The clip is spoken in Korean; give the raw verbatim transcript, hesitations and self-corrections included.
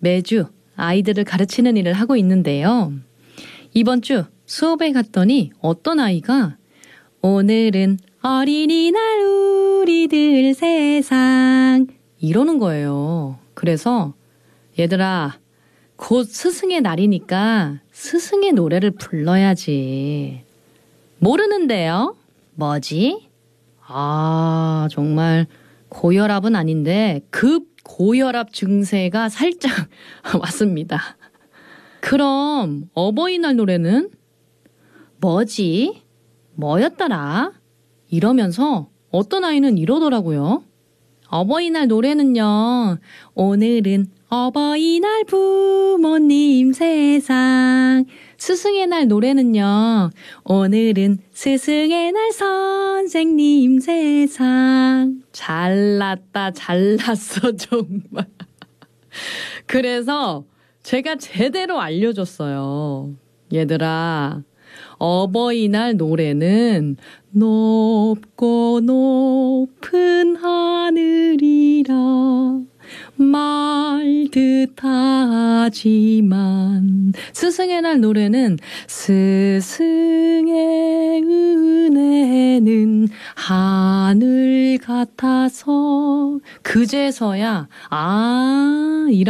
매주 아이들을 가르치는 일을 하고 있는데요. 이번 주 수업에 갔더니 어떤 아이가 오늘은 어린이날 우리들 세상 이러는 거예요. 그래서 얘들아 곧 스승의 날이니까 스승의 노래를 불러야지. 모르는데요? 뭐지? 아 정말 고혈압은 아닌데 급 고혈압 증세가 살짝 왔습니다. 그럼 어버이날 노래는 뭐지? 뭐였더라? 이러면서 어떤 아이는 이러더라고요. 어버이날 노래는요. 오늘은 어버이날 부모님 세상. 스승의 날 노래는요. 오늘은 스승의 날 선생님 세상. 잘났다 잘났어 정말. 그래서 제가 제대로 알려줬어요. 얘들아 어버이날 노래는 높고 높은 하늘이라 말듯 하지만 스승의 날 노래는 스승의 은혜는 하늘 같아서 그제서야 아